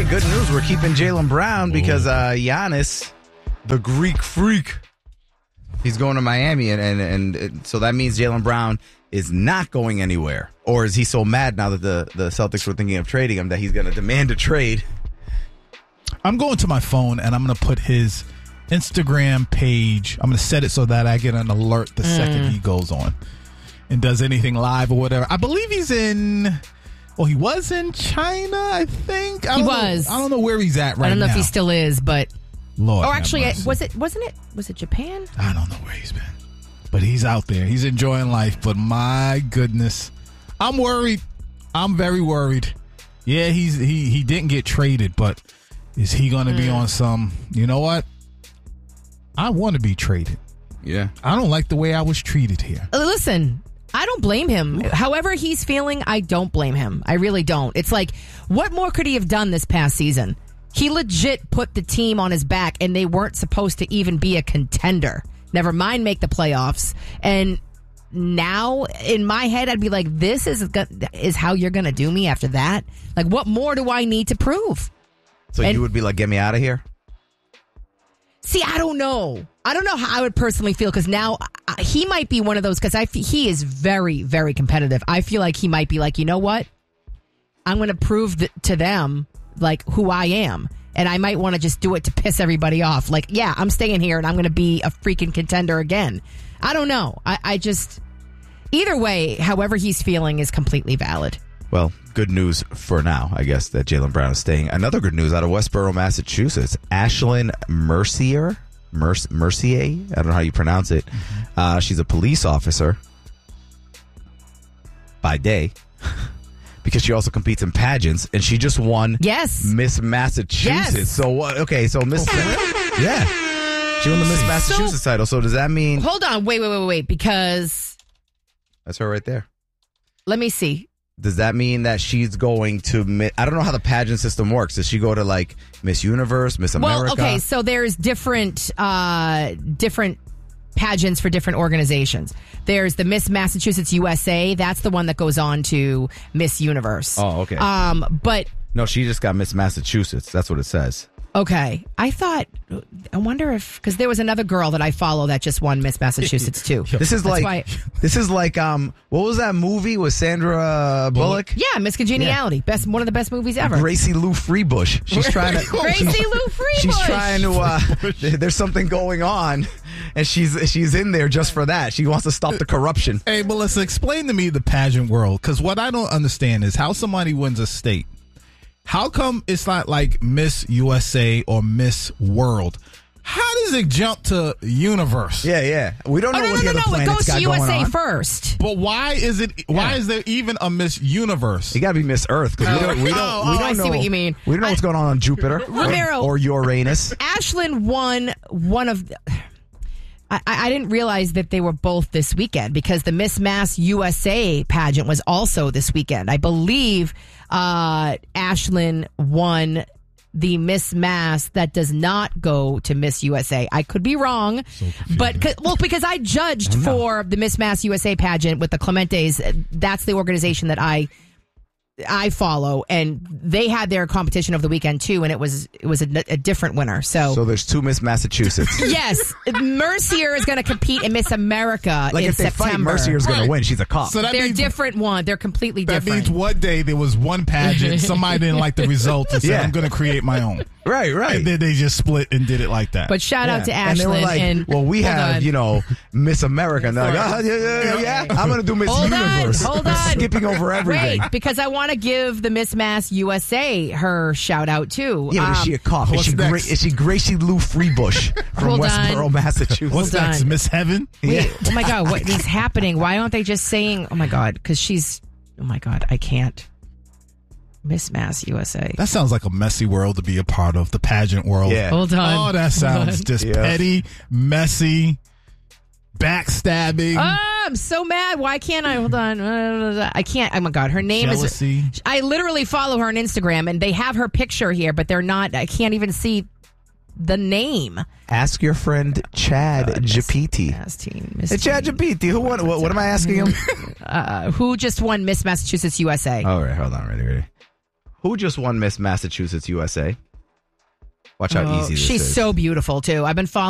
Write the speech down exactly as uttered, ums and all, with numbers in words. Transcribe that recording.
right, good news. We're keeping Jaylen Brown because uh, Giannis, the Greek freak, he's going to Miami, and, and, and it, so that means Jaylen Brown is not going anywhere. Or is he so mad now that the, the Celtics were thinking of trading him that he's going to demand a trade? I'm going to my phone, and I'm going to put his Instagram page. I'm going to set it so that I get an alert the mm. second he goes on and does anything live or whatever. I believe he's in... Well, he was in China, I think. I he don't was. Know, I don't know where he's at right now. I don't know now. if he still is, but... Lord, or actually, it, was it? Wasn't it? Was it Japan? I don't know where he's been, but he's out there. He's enjoying life. But my goodness, I'm worried. I'm very worried. Yeah, he's he he didn't get traded, but is he going to mm. be on some? You know what? I want to be traded. Yeah, I don't like the way I was treated here. Listen. I don't blame him. However he's feeling, I don't blame him. I really don't. It's like, what more could he have done this past season? He legit put the team on his back, and they weren't supposed to even be a contender. Never mind make the playoffs. And now, in my head, I'd be like, this is is how you're going to do me after that? Like, what more do I need to prove? So and, you would be like, get me out of here? See, I don't know. I don't know how I would personally feel because now uh, he might be one of those because I f- he is very, very competitive. I feel like he might be like, you know what? I'm going to prove th- to them like who I am. And I might want to just do it to piss everybody off. Like, yeah, I'm staying here and I'm going to be a freaking contender again. I don't know. I, I just, either way, however he's feeling is completely valid. Well, good news for now, I guess, that Jaylen Brown is staying. Another good news out of Westboro, Massachusetts. Ashlyn Mercier, Merc- Mercier, I don't know how you pronounce it. Mm-hmm. Uh, she's a police officer by day because she also competes in pageants, and she just won yes. Miss Massachusetts. Yes. So, what? okay, so Miss... yeah. She won the Miss Massachusetts so, title. So does that mean... Hold on. Wait, wait, wait, wait. Because... That's her right there. Let me see. Does that mean that she's going to... I don't know how the pageant system works. Does she go to, like, Miss Universe, Miss America? Well, okay, so there's different uh, different pageants for different organizations. There's the Miss Massachusetts U S A. That's the one that goes on to Miss Universe. Oh, okay. Um, but... No, she just got Miss Massachusetts. That's what it says. Okay. I thought, I wonder if, because there was another girl that I follow that just won Miss Massachusetts too. This is That's like, why, this is like, um, what was that movie with Sandra Bullock? Yeah, Miss Congeniality. Yeah. Best, one of the best movies ever. Gracie Lou Freebush. She's trying to. Gracie Lou Freebush. She's trying to, uh, there's something going on, and she's, she's in there just for that. She wants to stop the corruption. Hey, Melissa, explain to me the pageant world, because what I don't understand is how somebody wins a state. How come it's not like Miss U S A or Miss World? How does it jump to Universe? Yeah, yeah. We don't know oh, no, what no, the no, other no. It planets goes got to U S A going on. first. But why is it? Why yeah. is there even a Miss Universe? It got to be Miss Earth because we don't. We don't. Oh, we oh, don't I know, see what you mean. We don't know I, what's going on on Jupiter Ramiro, or, or Uranus. Ashlyn won one of. The, I, I didn't realize that they were both this weekend because the Miss Mass U S A pageant was also this weekend. I believe uh, Ashlyn won the Miss Mass that does not go to Miss U S A. I could be wrong, so but well, because I judged I for the Miss Mass U S A pageant with the Clementes. That's the organization that I I follow, and they had their competition over the weekend too, and it was it was a, a different winner. So, so there's two Miss Massachusetts. Yes, Mercier is going to compete in Miss America like in if they September. Fight, Mercier's going right. to win. She's a cop. So that they're means, different. One, they're completely that different. That means one day there was one pageant, somebody didn't like the result, and said, yeah. "I'm going to create my own." Right, right. And then they just split and did it like that. But shout yeah. out to Ashlyn. And they were like, and, well, we have, on. you know, Miss America. And they're like, oh, yeah, yeah, yeah, yeah. I'm going to do Miss hold Universe. On, hold on. Skipping over everything. Wait, because I want to give the Miss Mass U S A her shout out too. Yeah, but um, is she a cop? Is she, Gra- is she Gracie Lou Freebush from Hold Westboro, on. Massachusetts? What's hold next, on. Miss Heaven? Wait, Yeah. oh my God, what is happening? Why aren't they just saying, oh my God, because she's, oh my God, I can't. Miss Mass U S A. That sounds like a messy world to be a part of, the pageant world. Yeah. Hold on. Oh, that sounds just yeah. petty, messy, backstabbing. Oh, I'm so mad. Why can't I? Hold on. I can't. Oh my God. Her name Jealousy. is. I literally follow her on Instagram and they have her picture here, but they're not. I can't even see the name. Ask your friend Chad God, Japiti. Miss Team. Miss Hey, Chad Team. Japiti. Who won? What, what am I asking him? Uh, who just won Miss Massachusetts U S A? All right, hold on. Ready, ready. Who just won Miss Massachusetts U S A? Watch how Oh, easy this she's is. so beautiful too. I've been following